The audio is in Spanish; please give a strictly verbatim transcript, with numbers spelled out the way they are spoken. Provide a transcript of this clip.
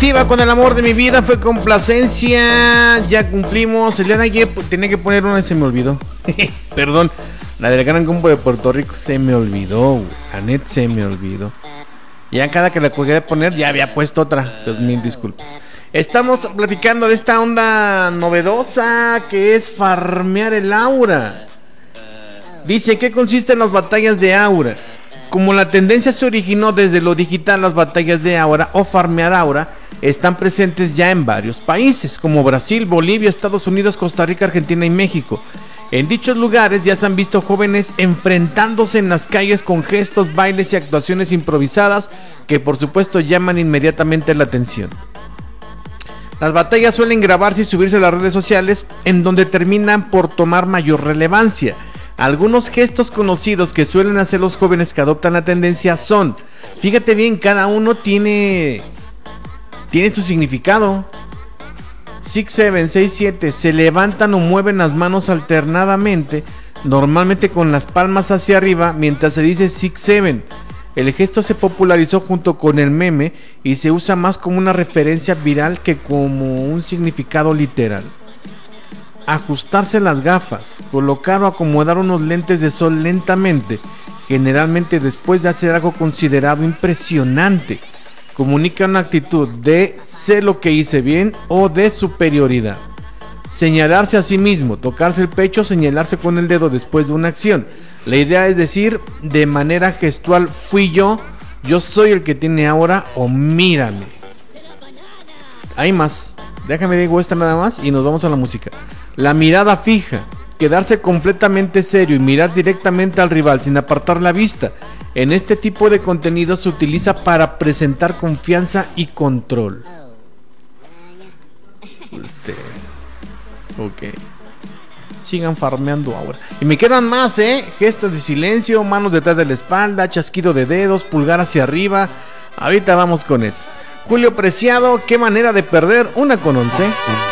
activa con el amor de mi vida, fue complacencia. Ya cumplimos. El día de ayer tenía que poner una y se me olvidó. Perdón, la del gran combo de Puerto Rico se me olvidó. Anet se me olvidó. Ya cada que la quería poner ya había puesto otra. Pues mil disculpas. Estamos platicando de esta onda novedosa que es farmear el aura. Dice, ¿qué consisten las batallas de aura? Como la tendencia se originó desde lo digital, las batallas de aura o farmear aura están presentes ya en varios países, como Brasil, Bolivia, Estados Unidos, Costa Rica, Argentina y México. En dichos lugares ya se han visto jóvenes enfrentándose en las calles con gestos, bailes y actuaciones improvisadas que por supuesto llaman inmediatamente la atención. Las batallas suelen grabarse y subirse a las redes sociales, en donde terminan por tomar mayor relevancia. Algunos gestos conocidos que suelen hacer los jóvenes que adoptan la tendencia son, fíjate bien, cada uno tiene tiene su significado. seis siete, seis siete, se levantan o mueven las manos alternadamente, normalmente con las palmas hacia arriba, mientras se dice seis siete. El gesto se popularizó junto con el meme y se usa más como una referencia viral que como un significado literal. Ajustarse las gafas, colocar o acomodar unos lentes de sol lentamente, generalmente después de hacer algo considerado impresionante, comunica una actitud de sé lo que hice bien o de superioridad. Señalarse a sí mismo, tocarse el pecho, señalarse con el dedo después de una acción. La idea es decir de manera gestual, fui yo, yo soy el que tiene ahora o mírame. Hay más, déjame digo esta nada más y nos vamos a la música. La mirada fija, quedarse completamente serio y mirar directamente al rival sin apartar la vista. En este tipo de contenido se utiliza para presentar confianza y control. Este, ok. Sigan farmeando ahora. Y me quedan más, ¿eh? Gestos de silencio, manos detrás de la espalda, chasquido de dedos, pulgar hacia arriba. Ahorita vamos con esos. Julio Preciado, qué manera de perder una con once.